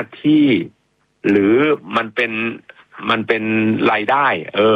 ที่หรือมันเป็นรายได้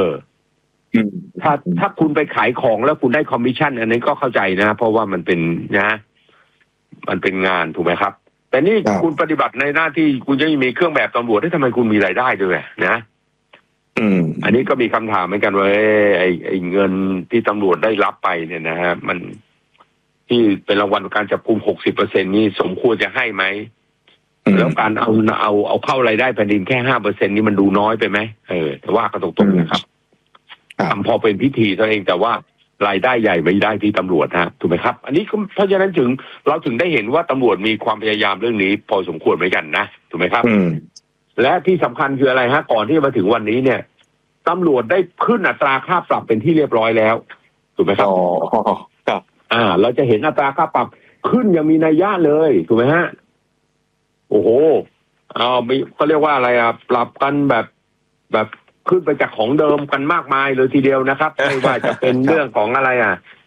ถ้าคุณไปขายของแล้วคุณได้คอมมิชชั่นอันนี้ก็เข้าใจนะเพราะว่ามันเป็นมันเป็นงานถูกไหมครับแต่นี่คุณปฏิบัติในหน้าที่คุณยังมีเครื่องแบบตำรวจทำไมคุณมีรายได้ด้วยนะอันนี้ก็มีคำถามเหมือนกันว่าไอ้เงินที่ตำรวจได้รับไปเนี่ยนะฮะมันที่เป็นรางวัลการจับกุม 60% นี่สมควรจะให้ไหมแล้วการเอาเข้ารายได้แผ่นดินแค่ 5% นี่มันดูน้อยไปไหมแต่ว่าก็ตรงๆนะครับทำพอเป็นพิธีเท่าเองแต่ว่ารายได้ใหญ่ไม่ได้ที่ตำรวจฮะถูกไหมครับอันนี้เพราะฉะนั้นเราถึงได้เห็นว่าตำรวจมีความพยายามเรื่องนี้พอสมควรเหมือนกันนะถูกไหมครับและที่สำคัญคืออะไรฮะก่อนที่จะมาถึงวันนี้เนี่ยตำรวจได้ขึ้นอัตราค่าปรับเป็นที่เรียบร้อยแล้วถูกไหมครับครับเราจะเห็นอัตราค่าปรับขึ้นอย่างมีนัยยะเลยถูกไหมฮะโอ้โหเขาเรียกว่าอะไรปรับกันแบบขึ้นไปจากของเดิมกันมากมายเลยทีเดียวนะครับไม่ว่าจะเป็นเรื่องของอะไร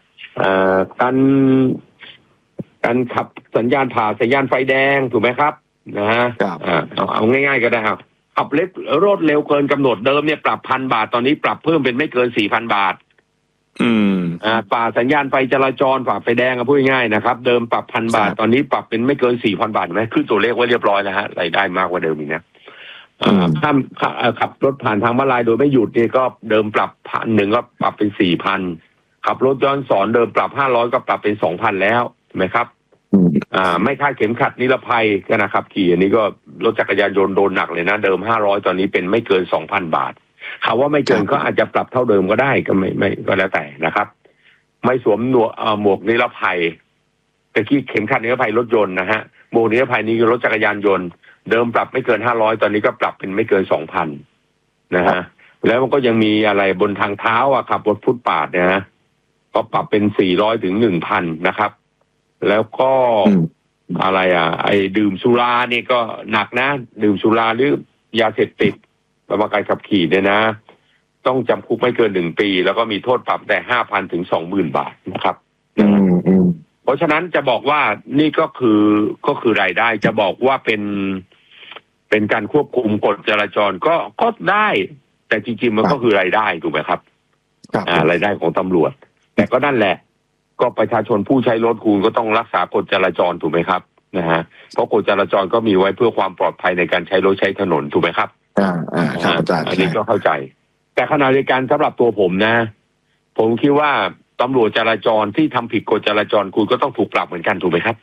การขับสัญญาณผ่าสัญญาณไฟแดงถูกไหมครับนะฮะเอาง่ายๆก็ได้ครับขับรถเร็วเกินกำหนดเดิมเนี่ยปรับ 1,000 บาทตอนนี้ปรับเพิ่มเป็นไม่เกิน 4,000 บาทฝ่าสัญญาณไฟจราจรฝ่าไฟแดงพูดง่ายๆนะครับเดิมปรับ 1,000 บาทตอนนี้ปรับเป็นไม่เกิน 4,000 บาทไหมขึ้นตัวเลขไว้เรียบร้อยแล้วฮะรายได้มากกว่าเดิมอีกนะถ้าขับรถผ่านทางม้าลายโดยไม่หยุดนี่ก็เดิมปรับ 1,000 ก็ปรับเป็น 4,000 ขับรถย้อนสอนเดิมปรับ 500ก็ปรับเป็น 2,000 แล้วใช่ไหมครับไม่คาดเข็มขัดนิรภัยขณะขับขี่อันนี้ก็รถจักรยานยนต์โดนหนักเลยนะเดิม500ตอนนี้เป็นไม่เกิน 2,000 บาทเขาว่าไม่เกินก็อาจจะปรับเท่าเดิมก็ได้ก็ไม่ก็แล้วแต่นะครับไม่สวมหมวกนิรภัยแต่ที่เข็มขัดนิรภัยรถยนต์นะฮะหมวกนิรภัยนี้รถจักรยานยนต์เดิมปรับไม่เกิน500ตอนนี้ก็ปรับเป็นไม่เกิน 2,000 นะฮะแล้วมันก็ยังมีอะไรบนทางเท้าขับรถฟุตบาทนะฮะก็ปรับเป็น400ถึง 1,000 นะครับแล้วก็อะไรไอ้ดื่มสุรานี่ก็หนักนะดื่มสุราหรือยาเสพติดประกอบการขับขี่เนี่ยนะต้องจำคุกไม่เกิน1 ปีแล้วก็มีโทษปรับแต่ 5,000 ถึง 20,000 บาทนะครับเพราะฉะนั้นจะบอกว่านี่ก็คือรายได้จะบอกว่าเป็นการควบคุมกฎจราจรก็ได้แต่จริงๆมันก็คือรายได้ถูกไหมครับรายได้ของตำรวจแต่ก็นั่นแหละก็ประชาชนผู้ใช้รถคุณก็ต้องรักษากฎจราจรถูกไหมครับนะฮะเพราะกฎจราจรก็มีไว้เพื่อความปลอดภัยในการใช้รถใช้ถนนถูกไหมครับอันนี้ก็เข้าใจแต่ขณะเดียวกันสำหรับตัวผมนะผมคิดว่าตำรวจจราจรที่ทำผิดกฎจราจรคุณก็ต้องถูกปรับเหมือนกันถูกไหมครับ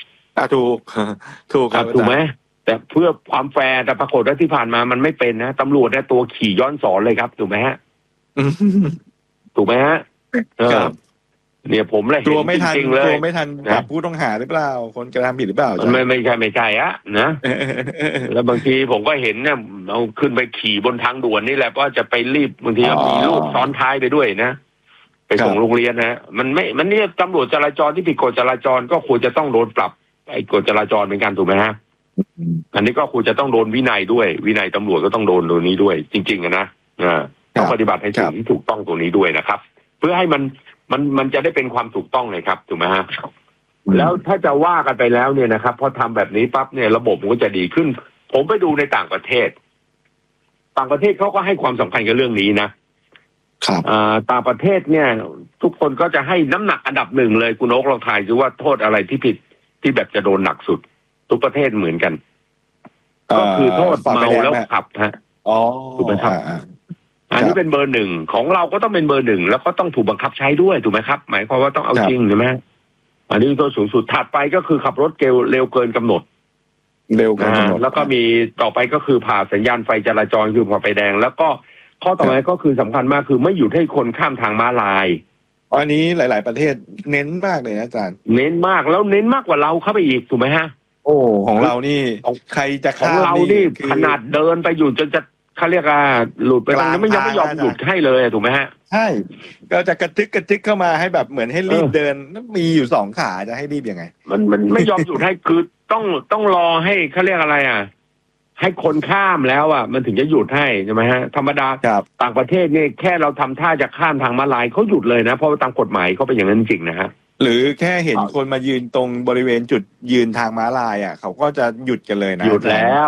ถูกครับถูกไหมแต่เพื่อความแฟร์แต่ปรากฏว่าที่ผ่านมามันไม่เป็นนะตำรวจเนี่ยตัวขี่ย้อนสอนเลยครับถูกไหมฮะถูกไหมฮะเนี่ยผมเลยเห็นจริงๆเลยตัวไม่ทันจับผู้ต้องหาหรือเปล่าคนกระทำผิดหรือเปล่าไม่ใช่นะแล้วบางทีผมก็เห็นเนี่ยเอาขึ้นไปขี่บนทางด่วนนี่แหละก็จะไปรีบบางทีมีลูกซ้อนท้ายไปด้วยนะไปส่งโรงเรียนนะมันนี่ตำรวจจราจรที่ผิดกฎจราจรก็ควรจะต้องโดนปรับไอ้กฎจราจรเหมือนกันถูกไหมฮะอันนี้ก็ควรจะต้องโดนวินัยด้วยวินัยตำรวจก็ต้องโดนตัวนี้ด้วยจริงๆนะต้องปฏิบัติให้สิ่งที่ถูกต้องตรงนี้ด้วยนะครับเพื่อให้มันจะได้เป็นความถูกต้องเลยครับถูกไหมฮะแล้วถ้าจะว่ากันไปแล้วเนี่ยนะครับพอทำแบบนี้ปั๊บเนี่ยระบบมันก็จะดีขึ้นผมไปดูในต่างประเทศเขาก็ให้ความสำคัญกับเรื่องนี้นะต่างประเทศเนี่ยทุกคนก็จะให้น้ำหนักอันดับหนึ่งเลยคุณโอ๊คลองทายดูว่าโทษอะไรที่ผิดที่แบบจะโดนหนักสุดทุกประเทศเหมือนกันก็คือโทษเมาแล้วขับฮะถูกไหมครับอันนี้เป็นเบอร์หนึ่งของเราก็ต้องเป็นเบอร์หนึ่งแล้วก็ต้องถูกบังคับใช้ด้วยถูกไหมครับหมายความว่าต้องเอาจริงใช่ไหมอันนี้ตัวสูงสุดถัดไปก็คือขับรถเร็วเกินกำหนดแล้วก็มีต่อไปก็คือผ่าสัญญาณไฟจราจรคือผ่าไฟแดงแล้วก็ข้อต่อไปก็คือสำคัญมากคือไม่หยุดให้คนข้ามทางม้าลายอันนี้หลายๆประเทศเน้นมากเลยนะอาจารย์เน้นมากแล้วเน้นมากกว่าเราเข้าไปอีกถูกไหมฮะของเรานี่ใครจะข้ามของเรานี่ขนาดเดินไปอยู่จนจะเขาเรียกว่าหลุดไปแล้วยังไม่ยอมหยุดให้เลยถูกไหมฮะใช่ก็จะกระทึกเข้ามาให้แบบเหมือนให้รีบเดินมีอยู่2 ขาจะให้รีบยังไงมันไม่ยอมหยุดให้คือต้องรอให้เขาเรียกอะไรให้คนข้ามแล้วมันถึงจะหยุดให้ใช่ไหมฮะธรรมดาต่างประเทศเนี่ยแค่เราทำท่าจะข้ามทางม้าลายเขาหยุดเลยนะเพราะตามกฎหมายเขาเป็นอย่างนั้นจริงนะฮะหรือแค่เห็นคนมายืนตรงบริเวณจุดยืนทางม้าลายเขาก็จะหยุดกันเลยนะหยุดแล้ว